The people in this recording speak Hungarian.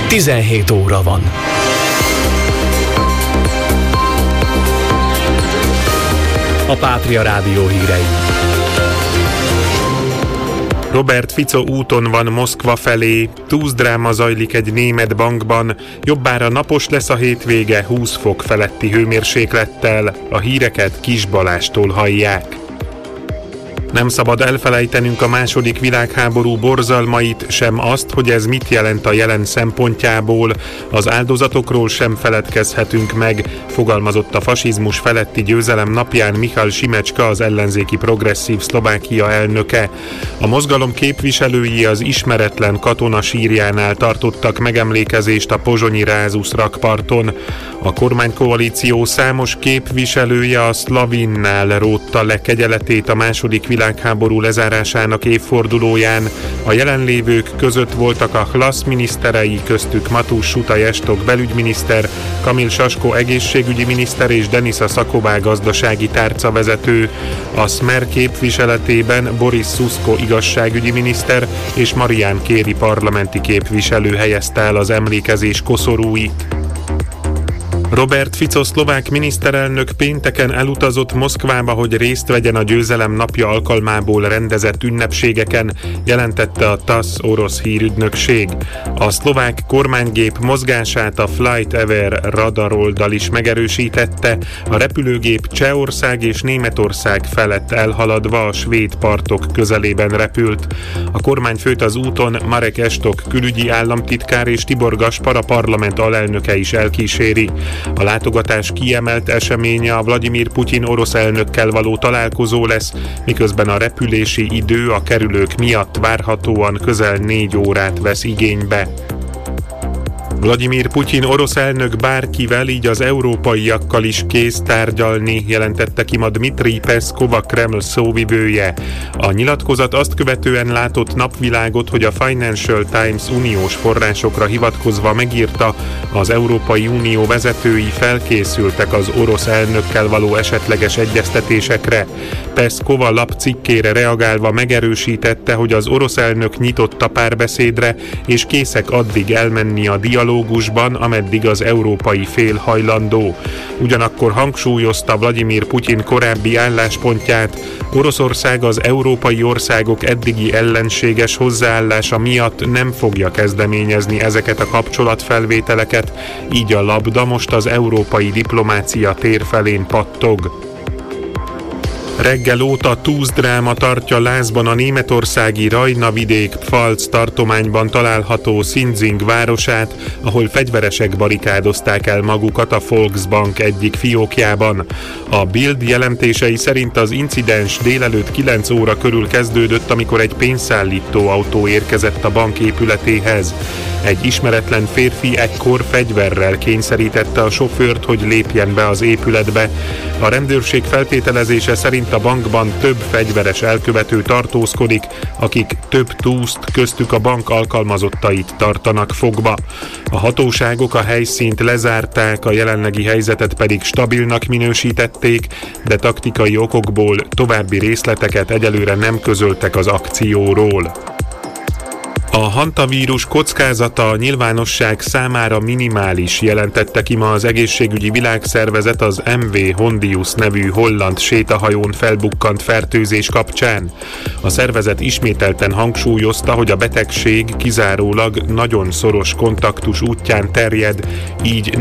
17 óra van. A Pátria Rádió hírei. Robert Fico úton van Moszkva felé, túzdráma zajlik egy német bankban, jobbára napos lesz a hétvége 20 fok feletti hőmérséklettel, a híreket Kis Balástól hallják. Nem szabad elfelejtenünk a második világháború borzalmait, sem azt, hogy ez mit jelent a jelen szempontjából. Az áldozatokról sem feledkezhetünk meg, fogalmazott a fasizmus feletti győzelem napján Michal Simecska, az ellenzéki Progresszív Szlovákia elnöke. A mozgalom képviselői az ismeretlen katona sírjánál tartottak megemlékezést a pozsonyi Rázusz rakparton. A kormánykoalíció számos képviselője a Szlavinnál rótta le kegyeletét a második világháború lezárásának évfordulóján. A jelenlévők között voltak a Hlas miniszterei, köztük Matús Sutaj Estok belügyminiszter, Kamil Sasko egészségügyi miniszter és Denisa Szaková gazdasági tárcavezető. A Smer képviseletében Boris Szuszko igazságügyi miniszter és Marián Kéri parlamenti képviselő helyezte el az emlékezés koszorúit. Robert Fico szlovák miniszterelnök pénteken elutazott Moszkvába, hogy részt vegyen a győzelem napja alkalmából rendezett ünnepségeken, jelentette a TASZ orosz hírügynökség. A szlovák kormánygép mozgását a FlightAware radaroldal is megerősítette, a repülőgép Csehország és Németország felett elhaladva a svéd partok közelében repült. A kormányfőt az úton Marek Estok külügyi államtitkár és Tibor Gaspar, a parlament alelnöke is elkíséri. A látogatás kiemelt eseménye a Vladimir Putyin orosz elnökkel való találkozó lesz, miközben a repülési idő a kerülők miatt várhatóan közel 4 órát vesz igénybe. Vladimir Putyin orosz elnök bárkivel, így az európaiakkal is kész tárgyalni, jelentette ki ma Dmitri Peszkov, a Kreml szóvivője. A nyilatkozat azt követően látott napvilágot, hogy a Financial Times uniós forrásokra hivatkozva megírta, az Európai Unió vezetői felkészültek az orosz elnökkel való esetleges egyeztetésekre. Peszkov a lap cikkére reagálva megerősítette, hogy az orosz elnök nyitott a párbeszédre, és készek addig elmenni a dialógusban, ameddig az európai fél hajlandó. Ugyanakkor hangsúlyozta Vladimir Putyin korábbi álláspontját, Oroszország az európai országok eddigi ellenséges hozzáállása miatt nem fogja kezdeményezni ezeket a kapcsolatfelvételeket, így a labda most az európai diplomácia tér felén pattog. Reggel óta túzdráma tartja lázban a németországi Rajna-vidék-Pfalz tartományban található Sinzing városát, ahol fegyveresek barikádozták el magukat a Volksbank egyik fiókjában. A Bild jelentései szerint az incidens délelőtt 9 óra körül kezdődött, amikor egy pénzszállító autó érkezett a bank épületéhez. Egy ismeretlen férfi ekkor fegyverrel kényszerítette a sofőrt, hogy lépjen be az épületbe. A rendőrség feltételezése szerint a bankban több fegyveres elkövető tartózkodik, akik több túszt, köztük a bank alkalmazottait tartanak fogva. A hatóságok a helyszínt lezárták, a jelenlegi helyzetet pedig stabilnak minősítették, de taktikai okokból további részleteket egyelőre nem közöltek az akcióról. A hantavírus kockázata a nyilvánosság számára minimális, jelentette ki ma az Egészségügyi Világszervezet az MV Hondius nevű holland sétahajón felbukkant fertőzés kapcsán. A szervezet ismételten hangsúlyozta, hogy a betegség kizárólag nagyon szoros kontaktus útján terjed, így